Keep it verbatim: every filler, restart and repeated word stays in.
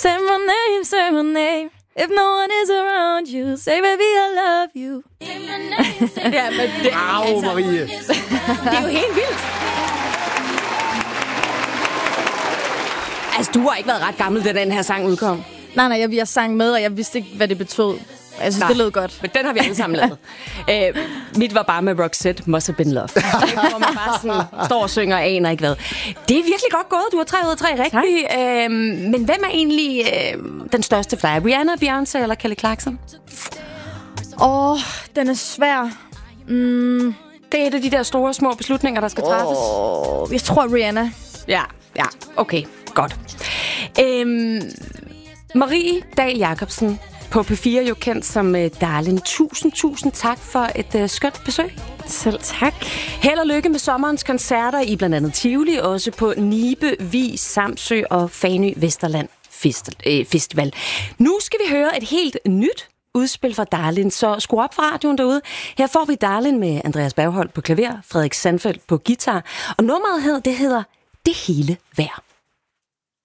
Say my name, say my name. If no one is around you, say baby I love you. Ja, men det, Au, altså, Marie. det er jo helt vildt. Altså, du har ikke været ret gammel, da den her sang udkom. Nej, nej, jeg, jeg sang med, og jeg vidste ikke, hvad det betød. Jeg synes, nej, det lød godt. Men den har vi alle sammen lavet. øh, mit var bare med Roxette, Must Have Been Love. Hvor man bare sådan står og synger og aner ikke hvad. Det er virkelig godt gået. Du har tre ud af tre rigtige. Øh, men hvem er egentlig øh, den største for dig? Rihanna, Beyoncé eller Kelly Clarkson? Åh, oh, den er svær. Mm. Det er et af de der store, små beslutninger, der skal træffes. Oh, jeg tror Rihanna. Ja, ja, okay, godt. Øhm, Marie Dahl Jacobsen, på P fire jo kendt som uh, Darling. Tusind, tusind tak for et uh, skønt besøg. Selv tak. Held og lykke med sommerens koncerter i blandt andet Tivoli, også på Nibe, Vig, Samsø og Fanø Vesterland Festival. Nu skal vi høre et helt nyt udspil fra Darling, så skru op for radioen derude. Her får vi Darling med Andreas Bergholt på klaver, Frederik Sandfeldt på guitar, og nummeret her, det hedder Det hele værd.